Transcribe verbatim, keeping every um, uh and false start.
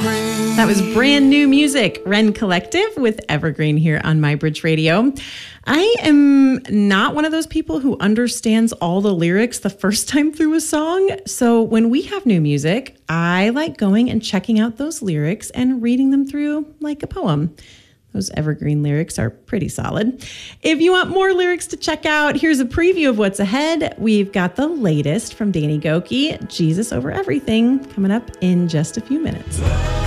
Evergreen. That was brand new music, Wren Collective with Evergreen here on MyBridge Radio. I am not one of those people who understands all the lyrics the first time through a song. So when we have new music, I like going and checking out those lyrics and reading them through like a poem. Those Evergreen lyrics are pretty solid. If you want more lyrics to check out, here's a preview of what's ahead. We've got the latest from Danny Gokey, Jesus Over Everything, coming up in just a few minutes.